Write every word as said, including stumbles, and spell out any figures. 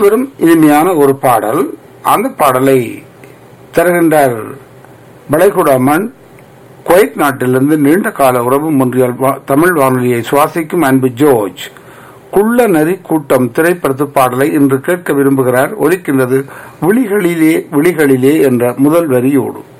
வரும் இனிமையான ஒரு பாடல். அந்த பாடலை தருகின்றார் வளைகுடாமன் குவைத் நாட்டிலிருந்து நீண்ட கால உறவு ஒன்றியால் தமிழ் வானொலியை சுவாசிக்கும் அன்பு ஜோர்ஜ். குள்ள நரி கூட்டம் திரைப்படத்து பாடலை இன்று கேட்க விரும்புகிறார். ஒலிக்கின்றது விழிகளிலே விழிகளிலே என்ற முதல் வரியோடு.